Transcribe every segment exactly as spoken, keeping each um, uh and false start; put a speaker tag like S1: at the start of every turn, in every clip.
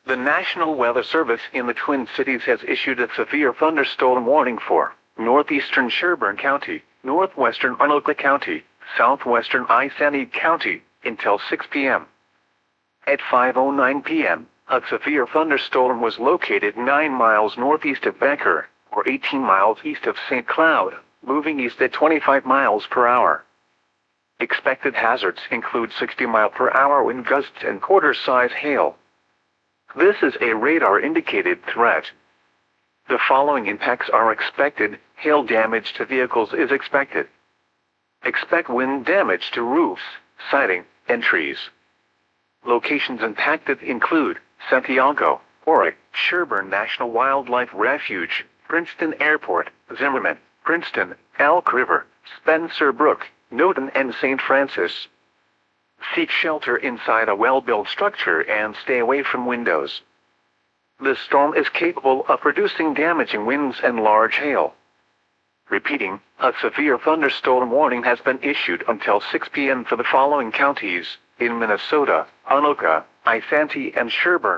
S1: The National Weather Service in the Twin Cities has issued a severe thunderstorm warning for northeastern Sherburne County, northwestern Anoka County, southwestern Isanti County, until six p m At five oh nine p m, a severe thunderstorm was located nine miles northeast of Becker, or eighteen miles east of Saint Cloud, moving east at twenty-five miles per hour. Expected hazards include sixty mile per hour wind gusts and quarter-size hail. This is a radar-indicated threat. The following impacts are expected. Hail damage to vehicles is expected. Expect wind damage to roofs, siding, and trees. Locations impacted include Santiago, Oric, Sherburne National Wildlife Refuge, Princeton Airport, Zimmerman, Princeton, Elk River, Spencer Brook, Newton, and Saint Francis. Seek shelter inside a well-built structure and stay away from windows. The storm is capable of producing damaging winds and large hail. Repeating, a severe thunderstorm warning has been issued until six p m for the following counties in Minnesota: Anoka, Isanti, and Sherburne.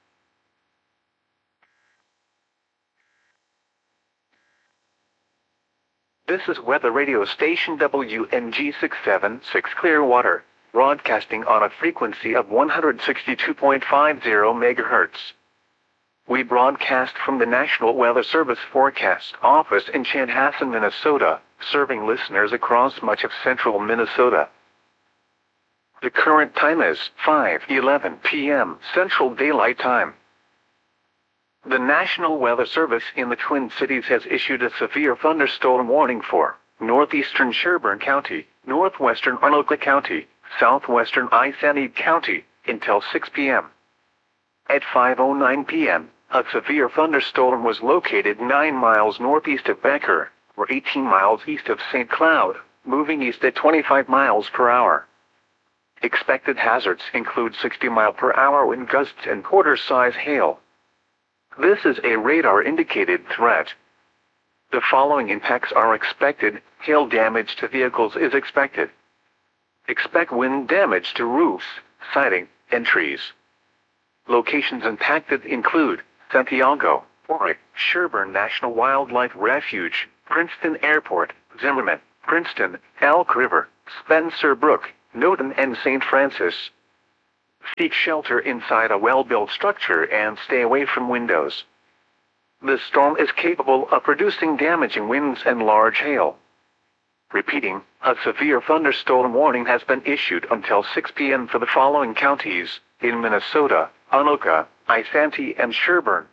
S1: This is weather radio station W N G six seven six Clearwater, broadcasting on a frequency of one hundred sixty-two point five zero megahertz. We broadcast from the National Weather Service Forecast Office in Chanhassen, Minnesota, serving listeners across much of central Minnesota. The current time is five eleven p m Central Daylight Time. The National Weather Service in the Twin Cities has issued a severe thunderstorm warning for northeastern Sherburne County, northwestern Anoka County, southwestern Isanti County, until six p m At five oh nine p m, a severe thunderstorm was located nine miles northeast of Becker, or eighteen miles east of Saint Cloud, moving east at twenty-five miles per hour. Expected hazards include sixty mile per hour wind gusts and quarter-size hail. This is a radar-indicated threat. The following impacts are expected. Hail damage to vehicles is expected. Expect wind damage to roofs, siding, and trees. Locations impacted include Santiago, Oric, Sherburne National Wildlife Refuge, Princeton Airport, Zimmerman, Princeton, Elk River, Spencer Brook, Newton, and Saint Francis. Seek shelter inside a well-built structure and stay away from windows. The storm is capable of producing damaging winds and large hail. Repeating, a severe thunderstorm warning has been issued until six p m for the following counties in Minnesota: Anoka, Isanti, and Sherburne.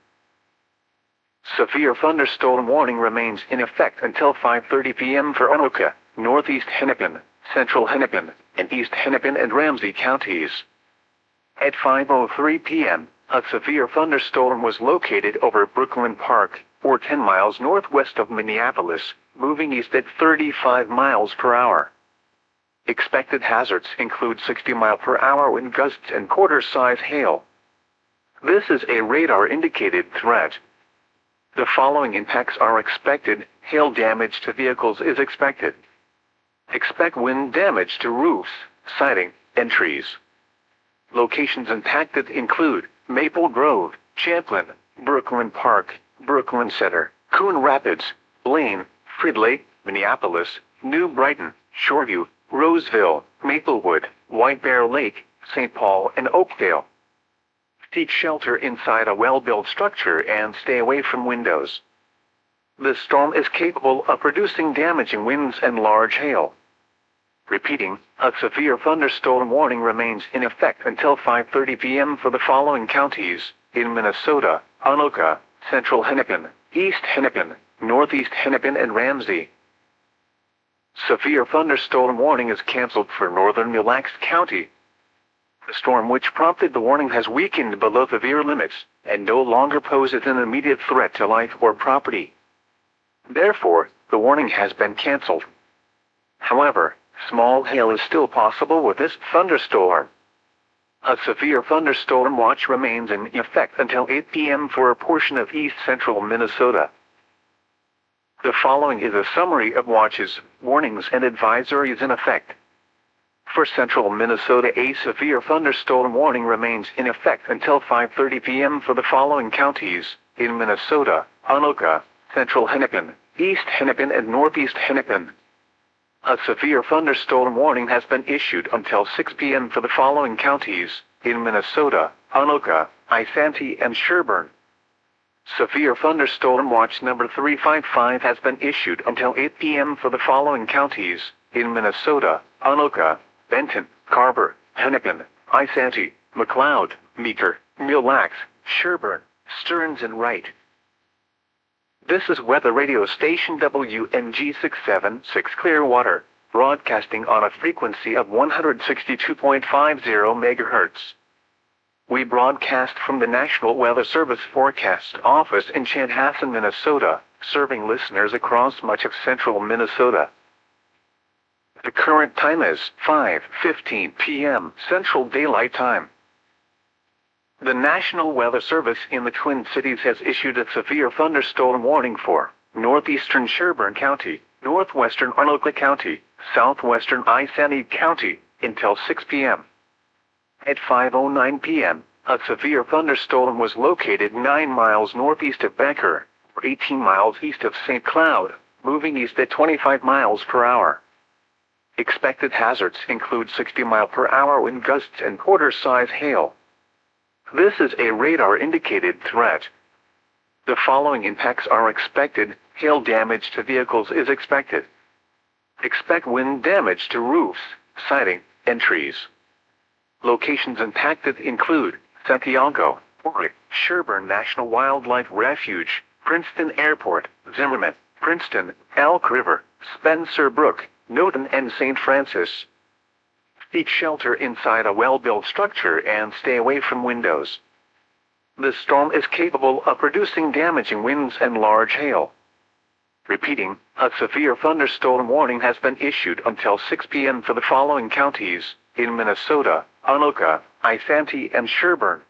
S1: Severe thunderstorm warning remains in effect until five thirty p m for Anoka, northeast Hennepin, central Hennepin, and east Hennepin and Ramsey counties. At five oh three p m, a severe thunderstorm was located over Brooklyn Park, or ten miles northwest of Minneapolis, moving east at thirty-five miles per hour. Expected hazards include sixty mile per hour wind gusts and quarter-size hail. This is a radar-indicated threat. The following impacts are expected. Hail damage to vehicles is expected. Expect wind damage to roofs, siding, and trees. Locations impacted include Maple Grove, Champlin, Brooklyn Park, Brooklyn Center, Coon Rapids, Blaine, Fridley, Minneapolis, New Brighton, Shoreview, Roseville, Maplewood, White Bear Lake, Saint Paul, and Oakdale. Seek shelter inside a well-built structure and stay away from windows. The storm is capable of producing damaging winds and large hail. Repeating, a severe thunderstorm warning remains in effect until five thirty p m for the following counties in Minnesota: Anoka, central Hennepin, east Hennepin, northeast Hennepin, and Ramsey. Severe thunderstorm warning is canceled for northern Mille Lacs County. The storm which prompted the warning has weakened below severe limits and no longer poses an immediate threat to life or property. Therefore, the warning has been canceled. However, small hail is still possible with this thunderstorm. A severe thunderstorm watch remains in effect until eight p m for a portion of east-central Minnesota. The following is a summary of watches, warnings, and advisories in effect. For central Minnesota, a severe thunderstorm warning remains in effect until five thirty p m for the following counties in Minnesota: Anoka, Central Hennepin, East Hennepin, and Northeast Hennepin. A severe thunderstorm warning has been issued until six p m for the following counties in Minnesota: Anoka, Isanti, and Sherburne. Severe thunderstorm watch number three five five has been issued until eight p m for the following counties in Minnesota: Anoka, Benton, Carver, Hennepin, Isanti, McLeod, Meeker, Mille Lacs, Sherburne, Stearns, and Wright. This is weather radio station W M G six seven six Clearwater, broadcasting on a frequency of one hundred sixty-two point five zero megahertz. We broadcast from the National Weather Service Forecast Office in Chanhassen, Minnesota, serving listeners across much of central Minnesota. The current time is five fifteen p m Central Daylight Time. The National Weather Service in the Twin Cities has issued a severe thunderstorm warning for northeastern Sherburne County, northwestern Anoka County, southwestern Isanti County, until six p m At five oh nine p m, a severe thunderstorm was located nine miles northeast of Becker, or eighteen miles east of Saint Cloud, moving east at twenty-five miles per hour. Expected hazards include sixty mile per hour wind gusts and quarter-size hail. This is a radar-indicated threat. The following impacts are expected. Hail damage to vehicles is expected. Expect wind damage to roofs, siding, and trees. Locations impacted include Santiago, Horry, Sherburne National Wildlife Refuge, Princeton Airport, Zimmerman, Princeton, Elk River, Spencer Brook, Newton, and Saint Francis. Seek shelter inside a well-built structure and stay away from windows. The storm is capable of producing damaging winds and large hail. Repeating, a severe thunderstorm warning has been issued until six p m for the following counties in Minnesota: Anoka, Isanti, and Sherburne.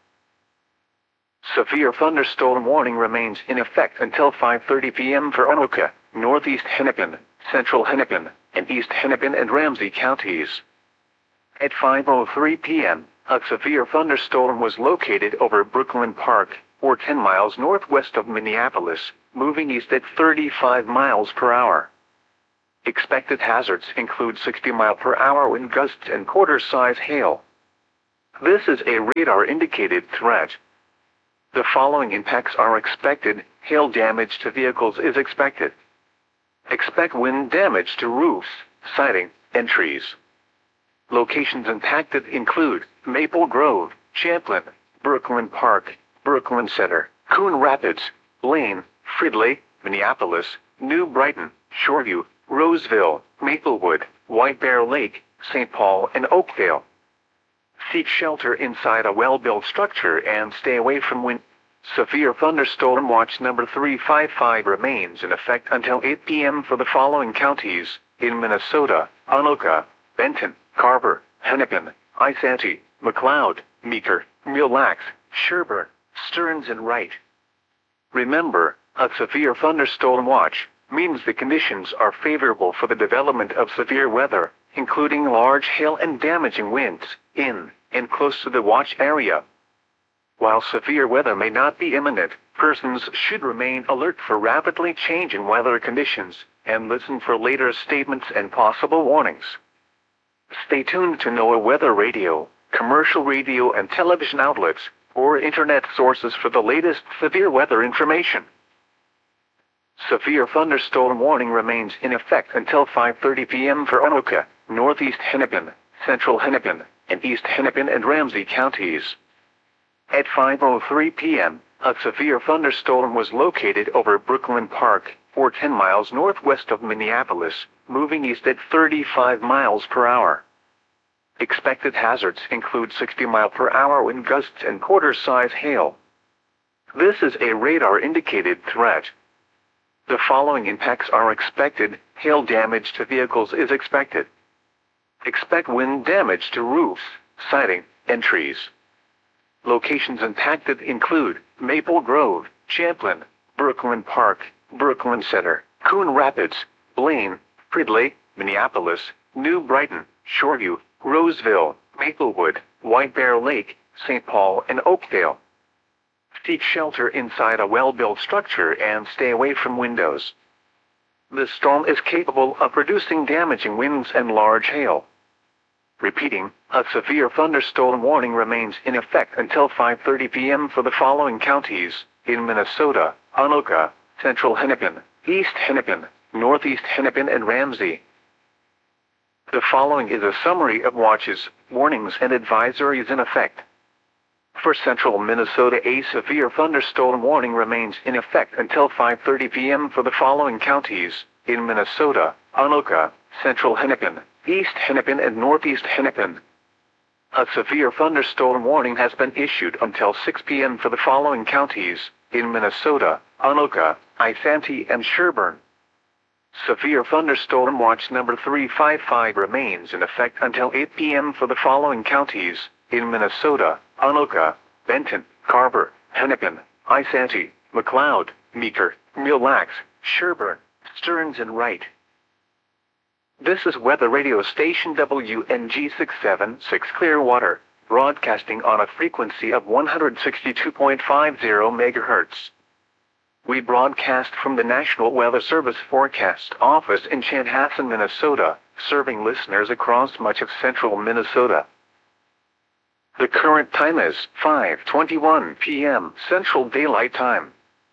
S1: Severe thunderstorm warning remains in effect until five thirty p m for Anoka, Northeast Hennepin, Central Hennepin, and East Hennepin and Ramsey counties. At five oh three p m, a severe thunderstorm was located over Brooklyn Park, or ten miles northwest of Minneapolis, moving east at thirty-five miles per hour. Expected hazards include sixty mile per hour wind gusts and quarter-size hail. This is a radar-indicated threat. The following impacts are expected. Hail damage to vehicles is expected. Expect wind damage to roofs, siding, and trees. Locations impacted include Maple Grove, Champlin, Brooklyn Park, Brooklyn Center, Coon Rapids, Blaine, Fridley, Minneapolis, New Brighton, Shoreview, Roseville, Maplewood, White Bear Lake, Saint Paul, and Oakdale. Seek shelter inside a well-built structure and stay away from wind. Severe thunderstorm watch number three five five remains in effect until eight p m for the following counties in Minnesota: Anoka, Benton, Carver, Hennepin, Isanti, McLeod, Meeker, Mille Lacs, Sherburne, Stearns, and Wright. Remember, a severe thunderstorm watch means the conditions are favorable for the development of severe weather, including large hail and damaging winds, in and close to the watch area. While severe weather may not be imminent, persons should remain alert for rapidly changing weather conditions and listen for later statements and possible warnings. Stay tuned to NOAA Weather Radio, commercial radio and television outlets, or internet sources for the latest severe weather information. Severe thunderstorm warning remains in effect until five thirty p m for Anoka, Northeast Hennepin, Central Hennepin, and East Hennepin and Ramsey counties. At five oh three p m, a severe thunderstorm was located over Brooklyn Park, or ten miles northwest of Minneapolis, moving east at thirty-five miles per hour. Expected hazards include sixty mile per hour wind gusts and quarter-size hail. This is a radar-indicated threat. The following impacts are expected. Hail damage to vehicles is expected. Expect wind damage to roofs, siding, and trees. Locations impacted include Maple Grove, Champlin, Brooklyn Park, Brooklyn Center, Coon Rapids, Blaine, Fridley, Minneapolis, New Brighton, Shoreview, Roseville, Maplewood, White Bear Lake, Saint Paul, and Oakdale. Seek shelter inside a well-built structure and stay away from windows. The storm is capable of producing damaging winds and large hail. Repeating, a severe thunderstorm warning remains in effect until five thirty p m for the following counties: in Minnesota, Anoka, Central Hennepin, East Hennepin, Northeast Hennepin, and Ramsey. The following is a summary of watches, warnings, and advisories in effect. For central Minnesota, a severe thunderstorm warning remains in effect until five thirty p m for the following counties: in Minnesota, Anoka, Central Hennepin, East Hennepin, and Northeast Hennepin. A severe thunderstorm warning has been issued until six p m for the following counties: in Minnesota, Anoka, Isanti, and Sherburne. Severe thunderstorm watch number three five five remains in effect until eight p m for the following counties: in Minnesota, Anoka, Benton, Carver, Hennepin, Isanti, McLeod, Meeker, Mille Lacs, Sherburne, Stearns, and Wright. This is Weather Radio Station W N G six seven six Clearwater, broadcasting on a frequency of one hundred sixty-two point five zero megahertz. We broadcast from the National Weather Service Forecast Office in Chanhassen, Minnesota, serving listeners across much of central Minnesota. The current time is five twenty-one p m Central Daylight Time.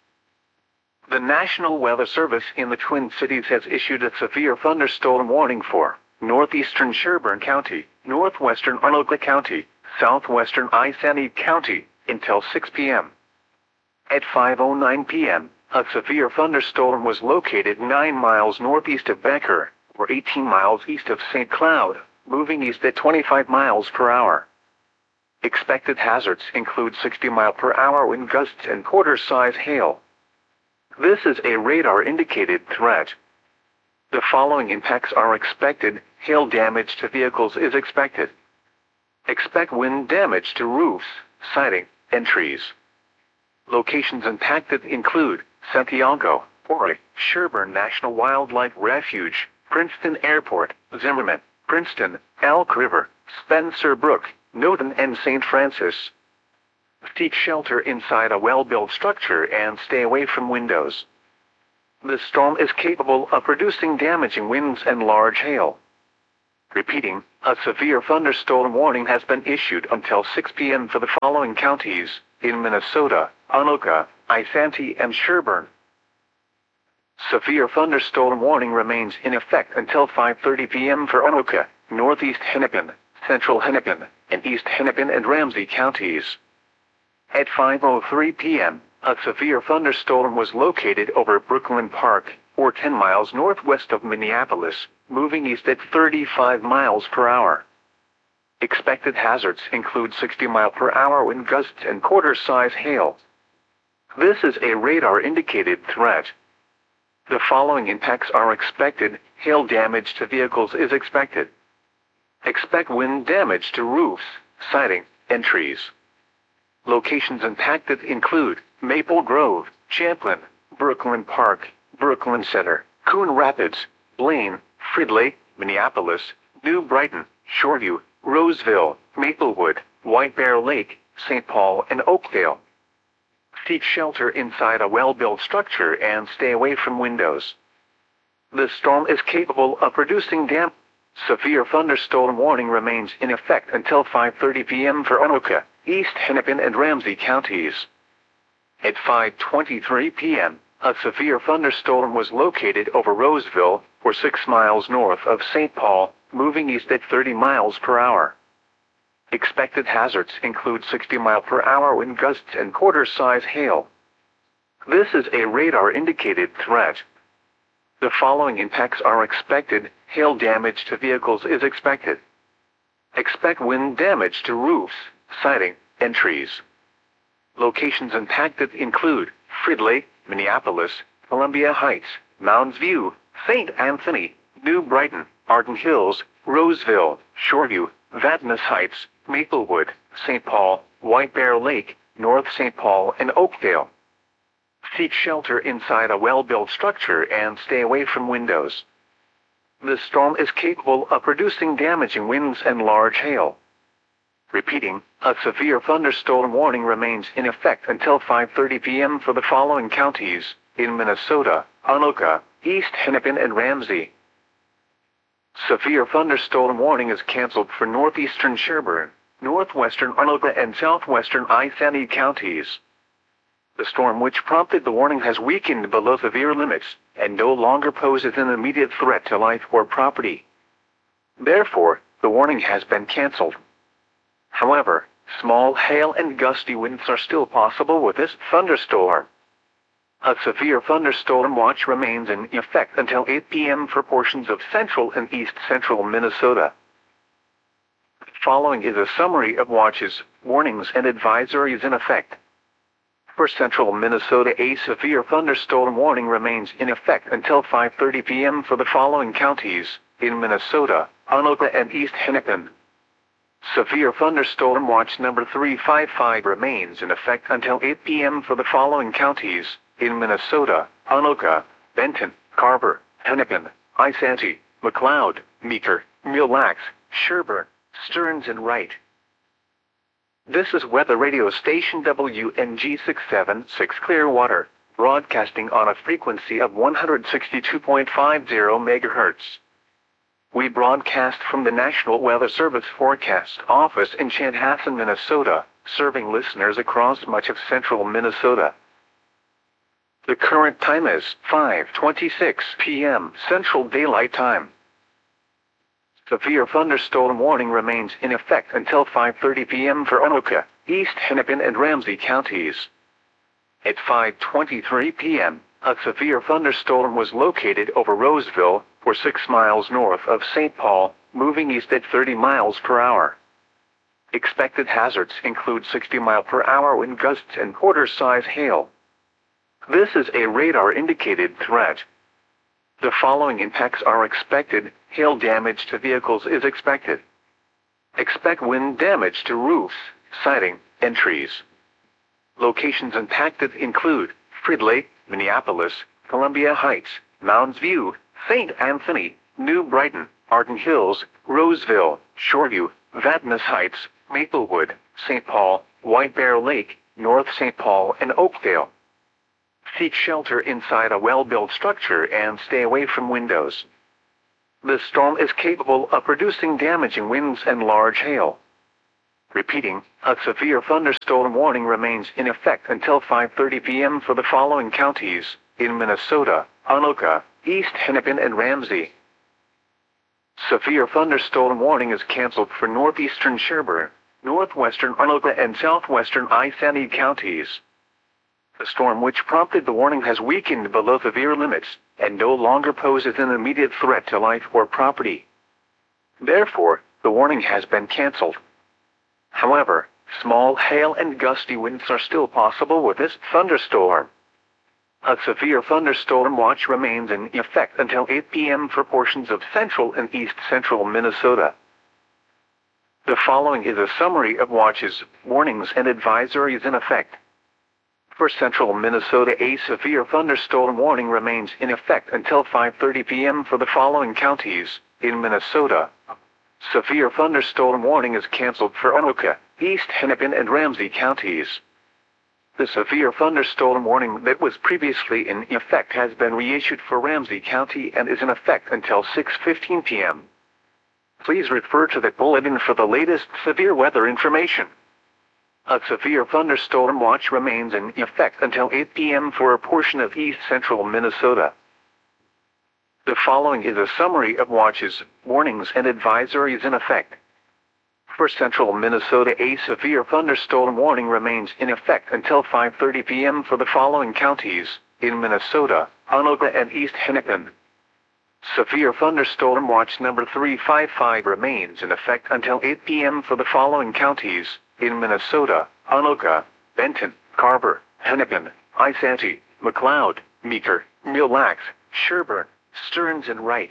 S1: The National Weather Service in the Twin Cities has issued a severe thunderstorm warning for northeastern Sherburne County, northwestern Anoka County, southwestern Isanti County, until six p m At five oh nine p m, a severe thunderstorm was located nine miles northeast of Becker, or eighteen miles east of Saint Cloud, moving east at twenty-five miles per hour. Expected hazards include sixty mile per hour wind gusts and quarter-size hail. This is a radar-indicated threat. The following impacts are expected: hail damage to vehicles is expected. Expect wind damage to roofs, siding, and trees. Locations impacted include Santiago, Horry, Sherburne National Wildlife Refuge, Princeton Airport, Zimmerman, Princeton, Elk River, Spencer Brook, Newton, and Saint Francis. Seek shelter inside a well-built structure and stay away from windows. The storm is capable of producing damaging winds and large hail. Repeating, a severe thunderstorm warning has been issued until six p m for the following counties: in Minnesota, Anoka, Isanti, and Sherburne. Severe thunderstorm warning remains in effect until five thirty p m for Anoka, Northeast Hennepin, Central Hennepin, and East Hennepin and Ramsey counties. At five oh three p m, a severe thunderstorm was located over Brooklyn Park, or ten miles northwest of Minneapolis, moving east at thirty-five miles per hour. Expected hazards include sixty mile per hour wind gusts and quarter-size hail. This is a radar-indicated threat. The following impacts are expected: hail damage to vehicles is expected. Expect wind damage to roofs, siding, and trees. Locations impacted include Maple Grove, Champlin, Brooklyn Park, Brooklyn Center, Coon Rapids, Blaine, Fridley, Minneapolis, New Brighton, Shoreview, Roseville, Maplewood, White Bear Lake, Saint Paul, and Oakdale. Seek shelter inside a well-built structure and stay away from windows. The storm is capable of producing damp. Severe thunderstorm warning remains in effect until five thirty p m for Anoka, East Hennepin, and Ramsey counties. At five twenty-three p m, a severe thunderstorm was located over Roseville, or six miles north of Saint Paul, moving east at thirty miles per hour. Expected hazards include sixty mile per hour wind gusts and quarter-size hail. This is a radar-indicated threat. The following impacts are expected: hail damage to vehicles is expected. Expect wind damage to roofs, siding, and trees. Locations impacted include Fridley, Minneapolis, Columbia Heights, Mounds View, Saint Anthony, New Brighton, Arden Hills, Roseville, Shoreview, Vadnais Heights, Maplewood, Saint Paul, White Bear Lake, North Saint Paul, and Oakdale. Seek shelter inside a well-built structure and stay away from windows. The storm is capable of producing damaging winds and large hail. Repeating, a severe thunderstorm warning remains in effect until five thirty p m for the following counties: in Minnesota, Anoka, East Hennepin and Ramsey. Severe thunderstorm warning is canceled for northeastern Sherburne, northwestern Anoka and southwestern Ithani counties. The storm which prompted the warning has weakened below severe limits, and no longer poses an immediate threat to life or property. Therefore, the warning has been canceled. However, small hail and gusty winds are still possible with this thunderstorm. A severe thunderstorm watch remains in effect until eight p m for portions of central and east central Minnesota. Following is a summary of watches, warnings and advisories in effect. For central Minnesota, a severe thunderstorm warning remains in effect until five thirty p m for the following counties: in Minnesota, Anoka and East Hennepin. Severe thunderstorm watch number three five five remains in effect until eight p m for the following counties: in Minnesota, Anoka, Benton, Carver, Hennepin, Isanti, McLeod, Meeker, Mille Lacs, Sherburne, Stearns and Wright. This is weather radio station W N G six seven six Clearwater, broadcasting on a frequency of one hundred sixty-two point five zero megahertz. We broadcast from the National Weather Service Forecast Office in Chanhassen, Minnesota, serving listeners across much of central Minnesota. The current time is five twenty-six p m Central Daylight Time. Severe thunderstorm warning remains in effect until five thirty p m for Anoka, East Hennepin and Ramsey counties. At five twenty-three p m, a severe thunderstorm was located over Roseville, or six miles north of Saint Paul, moving east at thirty miles per hour. Expected hazards include sixty mile per hour wind gusts and quarter-size hail. This is a radar-indicated threat. The following impacts are expected. Hail damage to vehicles is expected. Expect wind damage to roofs, siding, and trees. Locations impacted include Fridley, Minneapolis, Columbia Heights, Mounds View, Saint Anthony, New Brighton, Arden Hills, Roseville, Shoreview, Vadnais Heights, Maplewood, Saint Paul, White Bear Lake, North Saint Paul and Oakdale. Seek shelter inside a well-built structure and stay away from windows. The storm is capable of producing damaging winds and large hail. Repeating, a severe thunderstorm warning remains in effect until five thirty p m for the following counties: in Minnesota, Anoka, East Hennepin and Ramsey. Severe thunderstorm warning is canceled for northeastern Sherburne, northwestern Anoka and southwestern Ithani counties. The storm which prompted the warning has weakened below severe limits, and no longer poses an immediate threat to life or property. Therefore, the warning has been canceled. However, small hail and gusty winds are still possible with this thunderstorm. A severe thunderstorm watch remains in effect until eight p m for portions of central and east central Minnesota. The following is a summary of watches, warnings and advisories in effect. For central Minnesota, a severe thunderstorm warning remains in effect until five thirty p m for the following counties: in Minnesota. Severe thunderstorm warning is canceled for Anoka, East Hennepin and Ramsey counties. The severe thunderstorm warning that was previously in effect has been reissued for Ramsey County and is in effect until six fifteen p m Please refer to the bulletin for the latest severe weather information. A severe thunderstorm watch remains in effect until eight p m for a portion of east central Minnesota. The following is a summary of watches, warnings and advisories in effect. For central Minnesota, a severe thunderstorm warning remains in effect until five thirty p m for the following counties: in Minnesota, Anoka and East Hennepin. Severe thunderstorm watch number three five five remains in effect until eight p m for the following counties: in Minnesota, Anoka, Benton, Carver, Hennepin, Isanti, McLeod, Meeker, Mille Lacs, Sherburne, Stearns and Wright.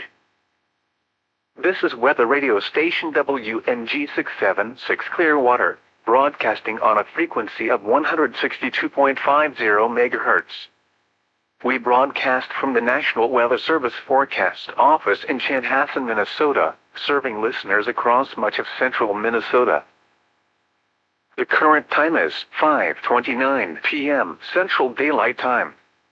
S1: This is weather radio station W N G six seven six Clearwater, broadcasting on a frequency of one hundred sixty-two point five zero megahertz. We broadcast from the National Weather Service Forecast Office in Chanhassen, Minnesota, serving listeners across much of central Minnesota. The current time is five twenty-nine p m Central Daylight Time.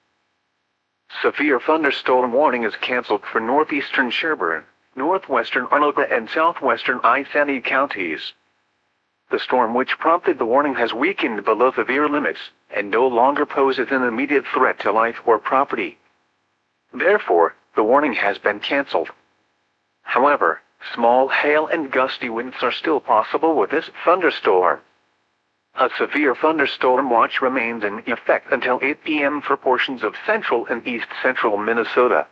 S1: Severe thunderstorm warning is canceled for northeastern Sherburne, northwestern Anoka and southwestern Iceni counties. The storm which prompted the warning has weakened below severe limits and no longer poses an immediate threat to life or property. Therefore, the warning has been canceled. However, small hail and gusty winds are still possible with this thunderstorm. A severe thunderstorm watch remains in effect until eight p m for portions of central and east central Minnesota.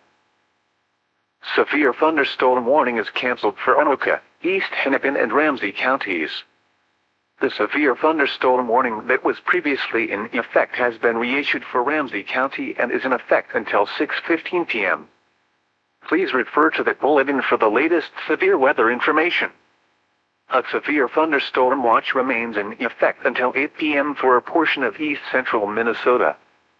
S1: Severe thunderstorm warning is canceled for Anoka, East Hennepin and Ramsey counties. The severe thunderstorm warning that was previously in effect has been reissued for Ramsey County and is in effect until six fifteen p m Please refer to the bulletin for the latest severe weather information. A severe thunderstorm watch remains in effect until eight p m for a portion of east central Minnesota.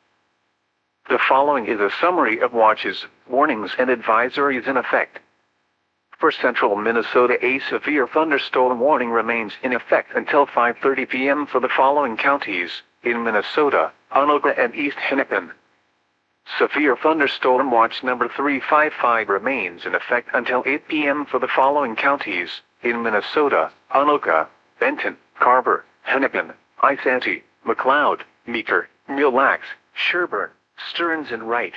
S1: The following is a summary of watches, warnings and advisories in effect. For central Minnesota, a severe thunderstorm warning remains in effect until five thirty p m for the following counties, in Minnesota, Anoka and East Hennepin. Severe thunderstorm watch number three five five remains in effect until eight p m for the following counties, in Minnesota, Anoka, Benton, Carver, Hennepin, Iceni, McLeod, Meeker, Mille Lacs, Sherburne, Stearns and Wright.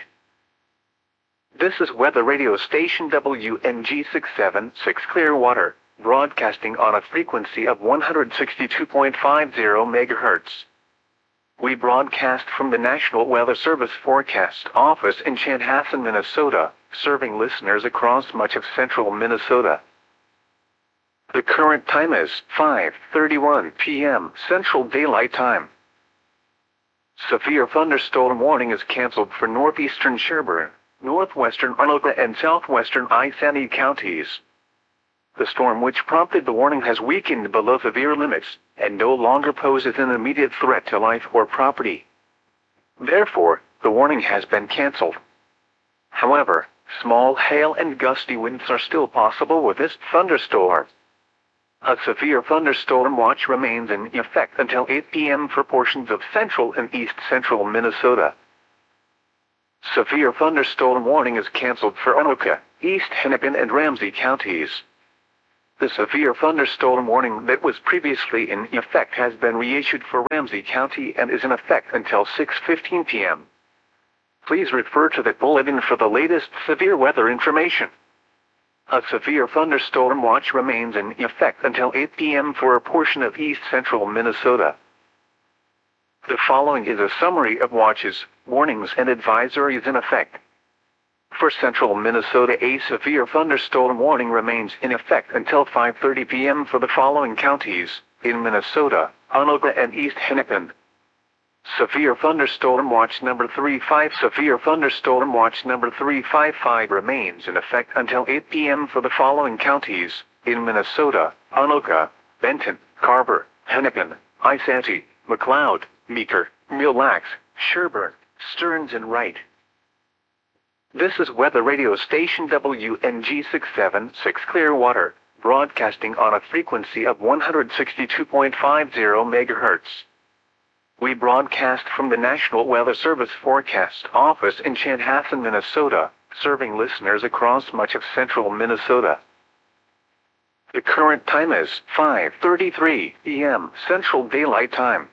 S1: This is weather radio station W N G six seven six Clearwater, broadcasting on a frequency of one hundred sixty-two point five zero megahertz. We broadcast from the National Weather Service Forecast Office in Chanhassen, Minnesota, serving listeners across much of central Minnesota. The current time is five thirty-one p m Central Daylight Time. Severe thunderstorm warning is canceled for northeastern Sherburne, northwestern Anoka and southwestern Iceni counties. The storm which prompted the warning has weakened below severe limits and no longer poses an immediate threat to life or property. Therefore, the warning has been canceled. However, small hail and gusty winds are still possible with this thunderstorm. A severe thunderstorm watch remains in effect until eight p m for portions of central and east central Minnesota. Severe thunderstorm warning is canceled for Anoka, East Hennepin and Ramsey counties. The severe thunderstorm warning that was previously in effect has been reissued for Ramsey County and is in effect until six fifteen p m Please refer to the bulletin for the latest severe weather information. A severe thunderstorm watch remains in effect until eight p m for a portion of east central Minnesota. The following is a summary of watches, warnings and advisories in effect. For central Minnesota, a severe thunderstorm warning remains in effect until five thirty p m for the following counties, in Minnesota, Anoka and East Hennepin. Severe thunderstorm watch number three five Severe thunderstorm watch number three five five remains in effect until eight p m for the following counties, in Minnesota, Anoka, Benton, Carver, Hennepin, Iceni, McLeod, Meeker, Mille Lacs, Sherburne, Stearns and Wright. This is weather radio station W N G six seven six Clearwater, broadcasting on a frequency of one hundred sixty-two point five zero megahertz. We broadcast from the National Weather Service Forecast Office in Chanhassen, Minnesota, serving listeners across much of central Minnesota. The current time is five thirty-three p m Central Daylight Time.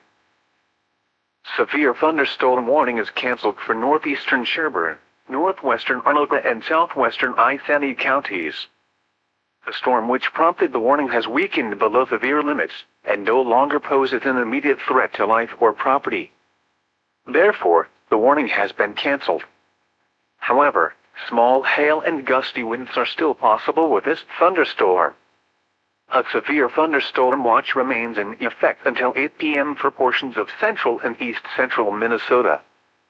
S1: Severe thunderstorm warning is canceled for northeastern Sherburne, northwestern Anoka and southwestern Iceni counties. The storm which prompted the warning has weakened below severe limits and no longer poses an immediate threat to life or property. Therefore, the warning has been canceled. However, small hail and gusty winds are still possible with this thunderstorm. A severe thunderstorm watch remains in effect until eight p m for portions of central and east central Minnesota.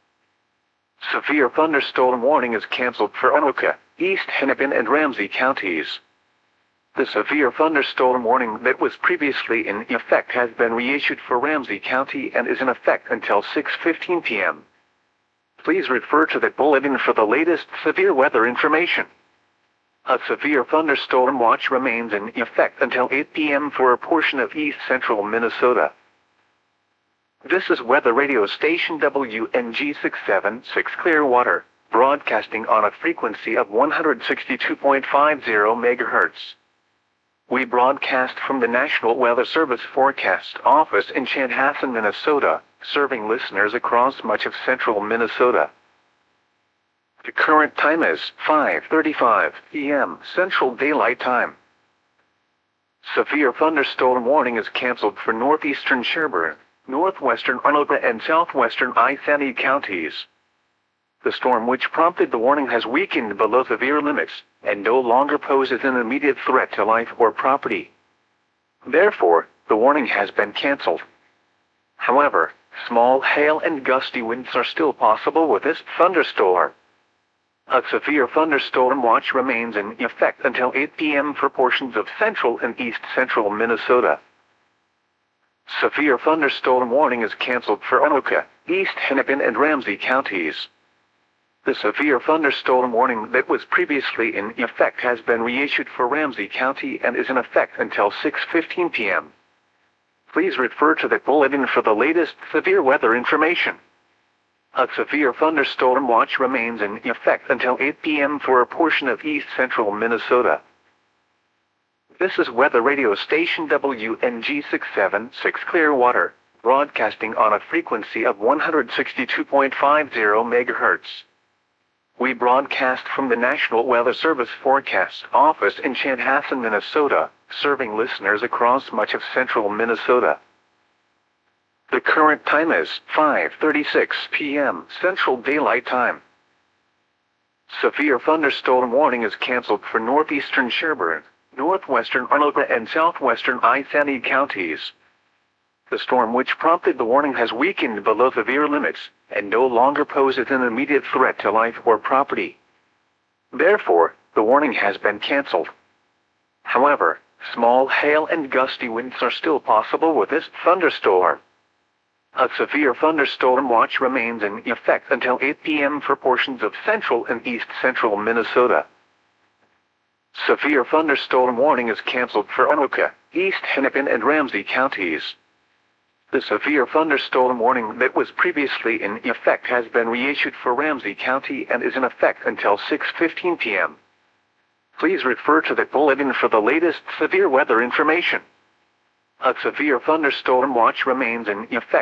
S1: Severe thunderstorm warning is canceled for Anoka, East Hennepin and Ramsey counties. The severe thunderstorm warning that was previously in effect has been reissued for Ramsey County and is in effect until six fifteen p m Please refer to the bulletin for the latest severe weather information. A severe thunderstorm watch remains in effect until eight p m for a portion of east central Minnesota. This is weather radio station W N G six seven six Clearwater, broadcasting on a frequency of one hundred sixty-two point five zero megahertz. We broadcast from the National Weather Service Forecast Office in Chanhassen, Minnesota, serving listeners across much of central Minnesota. The current time is five thirty-five p m Central Daylight Time. Severe thunderstorm warning is canceled for northeastern Sherburne, northwestern Anoka and southwestern Ithani counties. The storm which prompted the warning has weakened below severe limits, and no longer poses an immediate threat to life or property. Therefore, the warning has been canceled. However, small hail and gusty winds are still possible with this thunderstorm. A severe thunderstorm watch remains in effect until eight p m for portions of central and east central Minnesota. Severe thunderstorm warning is canceled for Anoka, East Hennepin and Ramsey counties. The severe thunderstorm warning that was previously in effect has been reissued for Ramsey County and is in effect until six fifteen p m Please refer to the bulletin for the latest severe weather information. A severe thunderstorm watch remains in effect until eight p m for a portion of east central Minnesota. This is weather radio station W N G six seven six Clearwater, broadcasting on a frequency of one hundred sixty-two point five zero megahertz. We broadcast from the National Weather Service Forecast Office in Chanhassen, Minnesota, serving listeners across much of central Minnesota. The current time is five thirty-six p m Central Daylight Time. Severe thunderstorm warning is canceled for northeastern Sherburne, northwestern Anoka and southwestern Ithani counties. The storm which prompted the warning has weakened below severe limits, and no longer poses an immediate threat to life or property. Therefore, the warning has been canceled. However, small hail and gusty winds are still possible with this thunderstorm. A severe thunderstorm watch remains in effect until eight p m for portions of central and east central Minnesota. Severe thunderstorm warning is canceled for Anoka, East Hennepin and Ramsey counties. The severe thunderstorm warning that was previously in effect has been reissued for Ramsey County and is in effect until six fifteen p m Please refer to the bulletin for the latest severe weather information. A severe thunderstorm watch remains in effect